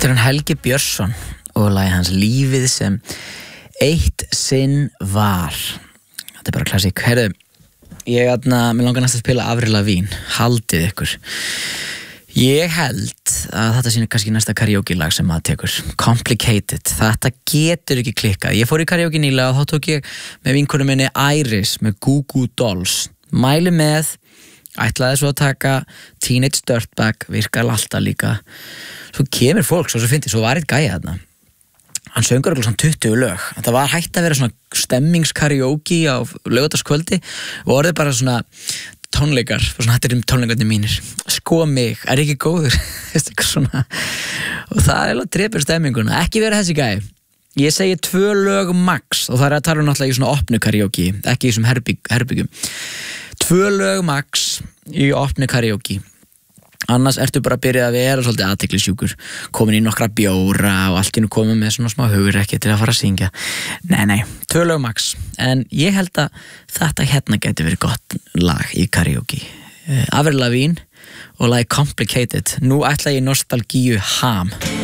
Þetta hann Helgi Björnsson og lagið hans Lífið sem eitt sinn var. Þetta bara klassík. Heyrðu, mér langar næst að spila Avril Lavigne, haldið ykkur. Ég held að þetta sýnir kannski næsta karaoke-lag sem maður tekur. Complicated. Þetta getur ekki klikkað. Ég fór í karaoke nýlega og þá tók ég með vinkonum minni Iris með Goo Goo Dolls. Mæli með, ætlaði svo að taka Teenage Dirtbag, virkar alltaf líka. Svo kemur fólk, svo fyndi, svo var eitt gæja þarna. Hann söngur eitthvað svona 20 lög. Þetta var hægt að vera svona stemmingskaraoke á laugardagskvöldi og orðið bara svona tónleikar, svona þetta tónleikarnir mínir. Sko mig, er ekki góður? Svona. Og það er alveg drepur stemminguna. Ekki vera þessi gæi. Ég segi 2 lög max og það er að tala náttúrulega í svona opnu karaoke, ekki í þessum herbygjum. 2 lög max í opnu karaoke. Annars ertu bara að byrja að vera svolítið athyglisjúkur, komin í nokkra bjóra og allt í nú komin með svona smá hugrekki til að fara að syngja. Nei, 2 lög max. En ég held að þetta hérna gæti verið gott lag í karaoke. Avril Lavigne og lagið Complicated. Nú ætla ég nostalgíu ham.